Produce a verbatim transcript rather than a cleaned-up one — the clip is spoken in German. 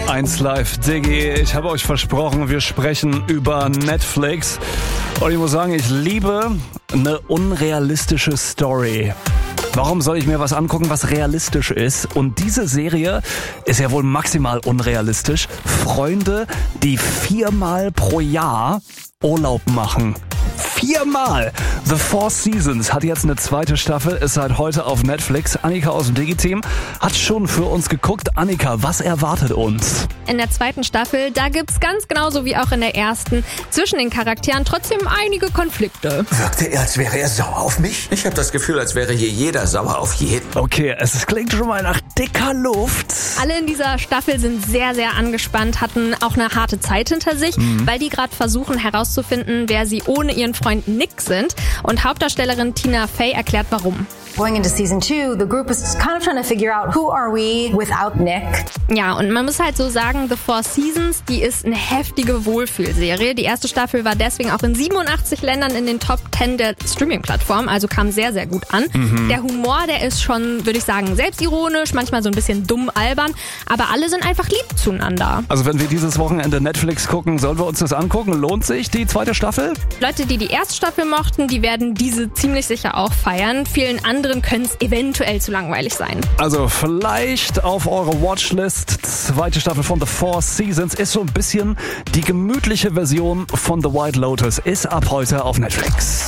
eins Live Diggi. Ich habe euch versprochen, wir sprechen über Netflix. Und ich muss sagen, ich liebe eine unrealistische Story. Warum soll ich mir was angucken, was realistisch ist? Und diese Serie ist ja wohl maximal unrealistisch. Freunde, die viermal pro Jahr Urlaub machen. Viermal! The Four Seasons hat jetzt eine zweite Staffel, ist seit heute auf Netflix. Annika aus dem Digi-Team hat schon für uns geguckt. Annika, was erwartet uns? In der zweiten Staffel, da gibt's ganz genauso wie auch in der ersten zwischen den Charakteren trotzdem einige Konflikte. Wirkte er, als wäre er sauer auf mich? Ich habe das Gefühl, als wäre hier jeder sauer auf jeden. Okay, es klingt schon mal nach dicker Luft. Alle in dieser Staffel sind sehr, sehr angespannt, hatten auch eine harte Zeit hinter sich, mhm. weil die gerade versuchen herauszufinden, wer sie ohne ihren Freund Nick sind. Und Hauptdarstellerin Tina Fey erklärt, warum. Going into season two, the group is kind of trying to figure out who are we without Nick. Ja, und man muss halt so sagen, The Four Seasons, die ist eine heftige Wohlfühlserie. Die erste Staffel war deswegen auch in siebenundachtzig Ländern in den Top zehn der Streaming-Plattformen, also kam sehr, sehr gut an. Mhm. Der Humor, der ist schon, würde ich sagen, selbstironisch, manchmal so ein bisschen dumm albern, aber alle sind einfach lieb zueinander. Also wenn wir dieses Wochenende Netflix gucken, sollen wir uns das angucken? Lohnt sich die zweite Staffel? Leute, die die erste Staffel mochten, die werden diese ziemlich sicher auch feiern. Vielen anderen können es eventuell zu langweilig sein. Also vielleicht auf eure Watchlist. Zweite Staffel von The Four Seasons ist so ein bisschen die gemütliche Version von The White Lotus. Ist ab heute auf Netflix.